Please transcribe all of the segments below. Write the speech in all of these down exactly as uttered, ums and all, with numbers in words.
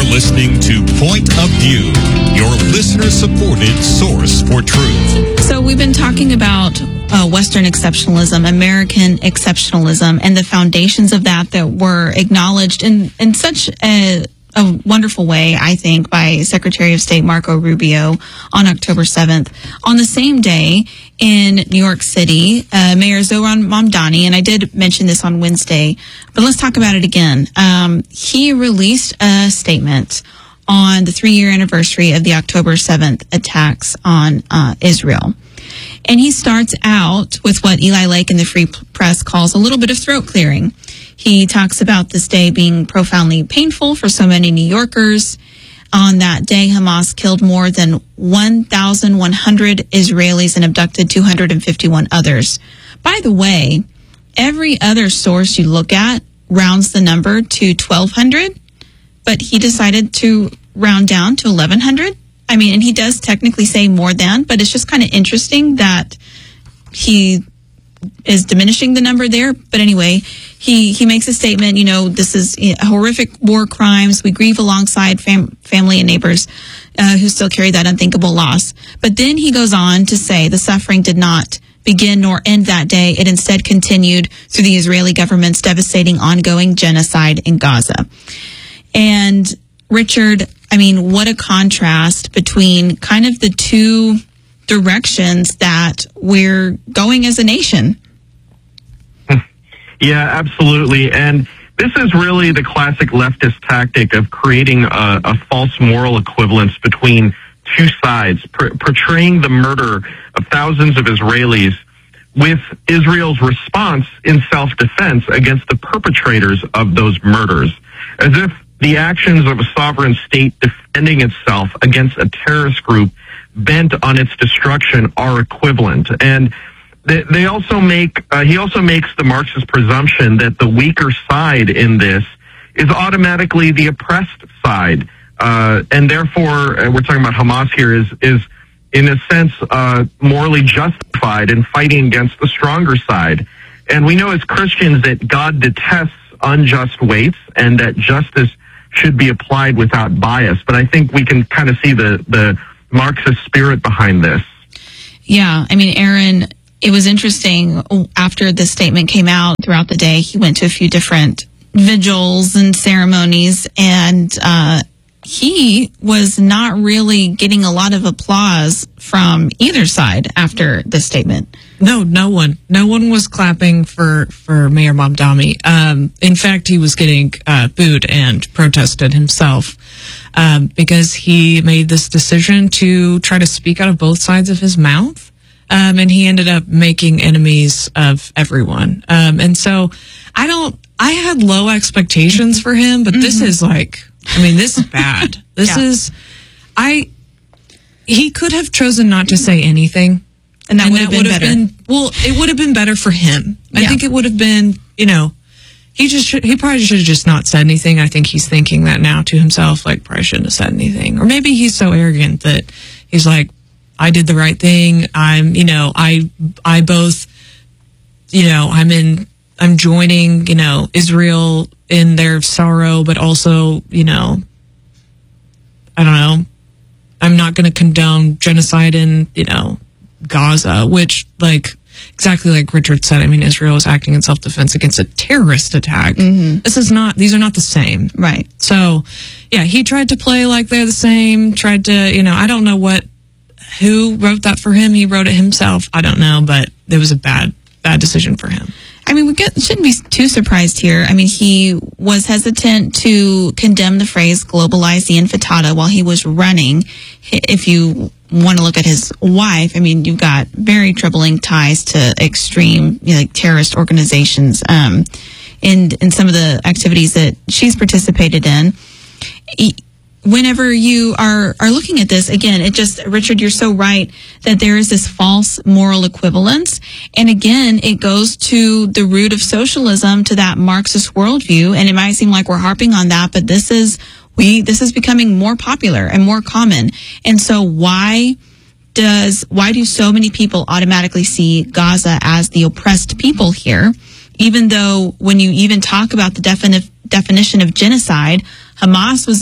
listening to Point of View, your listener-supported source for truth. So we've been talking about uh, Western exceptionalism, American exceptionalism, and the foundations of that that were acknowledged in, in such a, a wonderful way, I think, by Secretary of State Marco Rubio on October seventh. On the same day in New York City, uh, Mayor Zohran Mamdani, and I did mention this on Wednesday, but let's talk about it again. Um, he released a statement on the three-year anniversary of the October seventh attacks on uh, Israel. And he starts out with what Eli Lake in the Free Press calls a little bit of throat clearing. He talks about this day being profoundly painful for so many New Yorkers. On that day, Hamas killed more than one thousand one hundred Israelis and abducted two hundred fifty-one others. By the way, every other source you look at rounds the number to twelve hundred, but he decided to round down to eleven hundred. I mean, and he does technically say more than, but it's just kind of interesting that he is diminishing the number there. But anyway, he, he makes a statement, you know, this is horrific war crimes. We grieve alongside fam- family and neighbors uh, who still carry that unthinkable loss. But then he goes on to say the suffering did not begin nor end that day. It instead continued through the Israeli government's devastating ongoing genocide in Gaza. And Richard, I mean, what a contrast between kind of the two directions that we're going as a nation. Yeah, absolutely. And this is really the classic leftist tactic of creating a, a false moral equivalence between two sides, per, portraying the murder of thousands of Israelis with Israel's response in self-defense against the perpetrators of those murders, as if the actions of a sovereign state defending itself against a terrorist group bent on its destruction are equivalent. And they, they also make, uh, he also makes the Marxist presumption that the weaker side in this is automatically the oppressed side. Uh, and therefore, uh, we're talking about Hamas here, is, is in a sense, uh, morally justified in fighting against the stronger side. And we know as Christians that God detests unjust weights and that justice should be applied without bias. But I think we can kind of see the, the Marxist spirit behind this. Yeah, I mean, Aaron, it was interesting. After this statement came out throughout the day, he went to a few different vigils and ceremonies, and uh, he was not really getting a lot of applause from either side after this statement. No, no one. No one was clapping for, for Mayor Mamdani. Um, in fact, he was getting uh, booed and protested himself um, because he made this decision to try to speak out of both sides of his mouth. Um, and he ended up making enemies of everyone. Um, and so I don't, I had low expectations for him, but mm-hmm. this is like, I mean, this is bad. This yeah. is, I, he could have chosen not to say anything. And that and would have been better. Been, well, it would have been better for him. I yeah. think it would have been, you know, he just should, he probably should have just not said anything. I think he's thinking that now to himself, like, probably shouldn't have said anything. Or maybe he's so arrogant that he's like, I did the right thing. I'm, you know, I, I both, you know, I'm in, I'm joining, you know, Israel in their sorrow, but also, you know, I don't know, I'm not going to condone genocide in, you know, Gaza, which, like, exactly like Richard said, I mean, Israel is acting in self-defense against a terrorist attack. Mm-hmm. This is not, these are not the same. Right. So, yeah, he tried to play like they're the same, tried to, you know, I don't know what, who wrote that for him. He wrote it himself. I don't know, but it was a bad, bad decision for him. I mean, we get, shouldn't be too surprised here. I mean, he was hesitant to condemn the phrase globalize the intifada while he was running. If you want to look at his wife, I mean, you've got very troubling ties to extreme, you know, like terrorist organizations, um, in, in some of the activities that she's participated in. He, Whenever you are, are looking at this, again, it just, Richard, you're so right that there is this false moral equivalence. And again, it goes to the root of socialism, to that Marxist worldview. And it might seem like we're harping on that, but this is, we, this is becoming more popular and more common. And so why does, why do so many people automatically see Gaza as the oppressed people here? Even though when you even talk about the defini- definition of genocide, Hamas was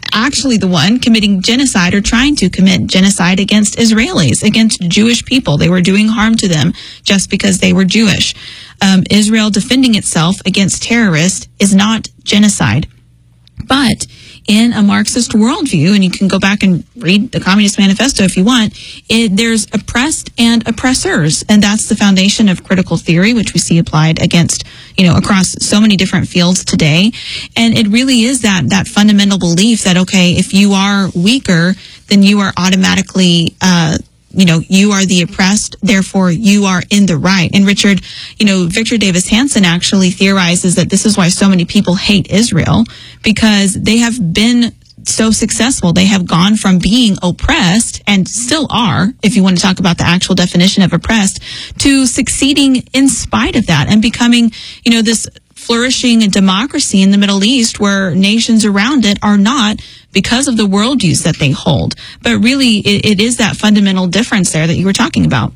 actually the one committing genocide or trying to commit genocide against Israelis, against Jewish people. They were doing harm to them just because they were Jewish. Um, Israel defending itself against terrorists is not genocide. But in a Marxist worldview, and you can go back and read the Communist Manifesto if you want, it, there's oppressed and oppressors. And that's the foundation of critical theory, which we see applied against, you know, across so many different fields today. And it really is that, that fundamental belief that, okay, if you are weaker, then you are automatically, uh, you know, you are the oppressed, therefore you are in the right. And Richard, you know, Victor Davis Hanson actually theorizes that this is why so many people hate Israel, because they have been so successful. They have gone from being oppressed, and still are, if you want to talk about the actual definition of oppressed, to succeeding in spite of that and becoming, you know, this flourishing democracy in the Middle East where nations around it are not, because of the worldviews that they hold. But really, it, it is that fundamental difference there that you were talking about.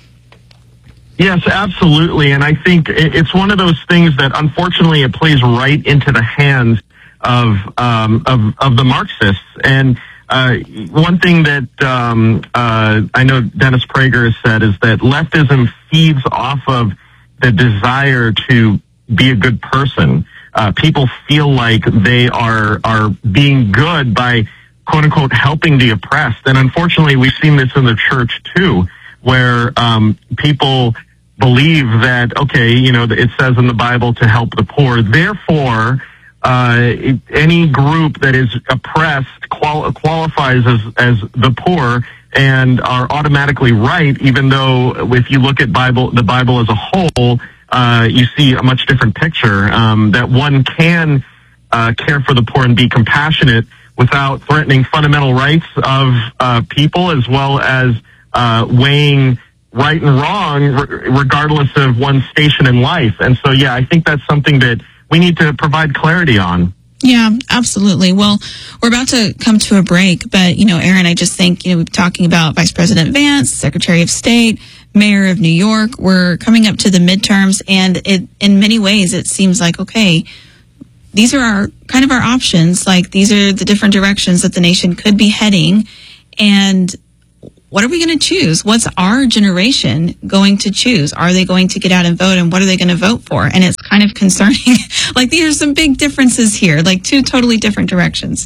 Yes, absolutely. And I think it's one of those things that, unfortunately, it plays right into the hands of um, of, of the Marxists. And uh, one thing that um, uh, I know Dennis Prager has said is that leftism feeds off of the desire to be a good person. Uh, people feel like they are are being good by, quote unquote, helping the oppressed. And unfortunately, we've seen this in the church too, where um, people believe that, okay, you know, it says in the Bible to help the poor. Therefore, uh, any group that is oppressed qual- qualifies as, as the poor and are automatically right, even though if you look at Bible, the Bible as a whole, Uh, you see a much different picture, um, that one can uh, care for the poor and be compassionate without threatening fundamental rights of uh, people, as well as uh, weighing right and wrong re- regardless of one's station in life. And so, yeah, I think that's something that we need to provide clarity on. Yeah, absolutely. Well, we're about to come to a break, but, you know, Aaron, I just think, you know, we've been talking about Vice President Vance, Secretary of State, Mayor of New York. We're coming up to the midterms, and it, in many ways, it seems like, okay, these are our kind of our options. Like, these are the different directions that the nation could be heading. And what are we going to choose? What's our generation going to choose? Are they going to get out and vote, and what are they going to vote for? And it's kind of concerning. Like, these are some big differences here, like two totally different directions.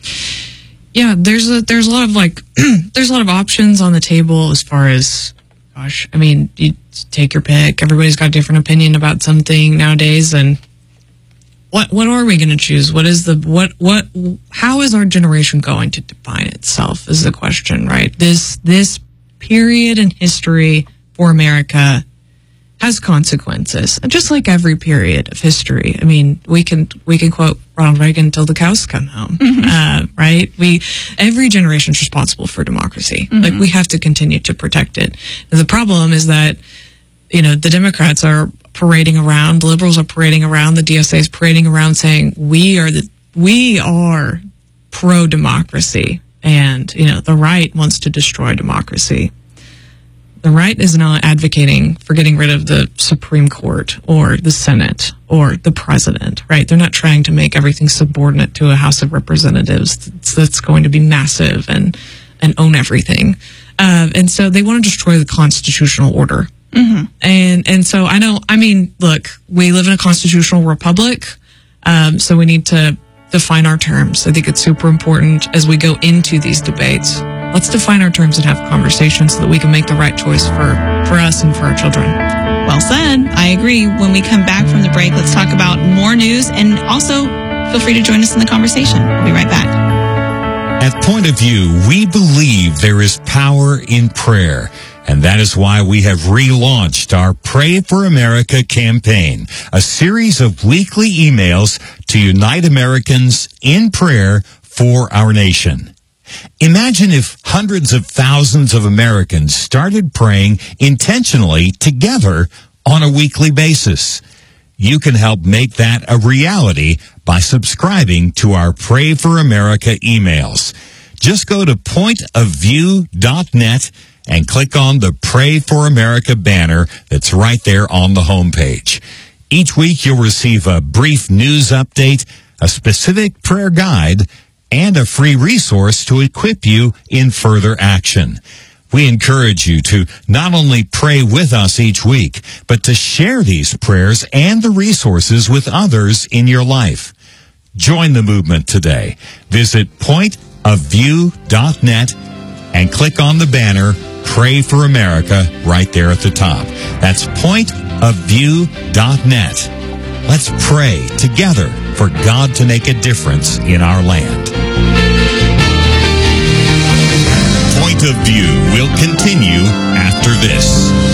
Yeah, there's a there's a lot of like there's a lot of options on the table as far as, gosh, I mean, you take your pick. Everybody's got a different opinion about something nowadays, and what what are we going to choose? What is the what what how is our generation going to define itself is the question, right? This this period in history for America has consequences, just like every period of history. I mean, we can we can quote Ronald Reagan till the cows come home, mm-hmm. uh, right? We every generation is responsible for democracy. Mm-hmm. Like, we have to continue to protect it. And the problem is that, you know, the Democrats are parading around, the liberals are parading around, the D S A is parading around saying we are the we are pro democracy, and you know the right wants to destroy democracy. The right is not advocating for getting rid of the Supreme Court or the Senate or the president, right? They're not trying to make everything subordinate to a House of Representatives that's, that's going to be massive and, and own everything. Uh, and so they want to destroy the constitutional order. Mm-hmm. And, and so I know, I mean, look, we live in a constitutional republic, um, so we need to define our terms. I think it's super important as we go into these debates. Let's define our terms and have conversations so that we can make the right choice for, for us and for our children. Well said. I agree. When we come back from the break, let's talk about more news, and also feel free to join us in the conversation. We'll be right back. At Point of View, we believe there is power in prayer. And that is why we have relaunched our Pray for America campaign, a series of weekly emails to unite Americans in prayer for our nation. Imagine if hundreds of thousands of Americans started praying intentionally together on a weekly basis. You can help make that a reality by subscribing to our Pray for America emails. Just go to point of view dot net and click on the Pray for America banner that's right there on the homepage. Each week you'll receive a brief news update, a specific prayer guide, and a free resource to equip you in further action. We encourage you to not only pray with us each week, but to share these prayers and the resources with others in your life. Join the movement today. Visit point of view dot net and click on the banner, Pray for America, right there at the top. That's point of view dot net. Let's pray together for God to make a difference in our land. Point of View will continue after this.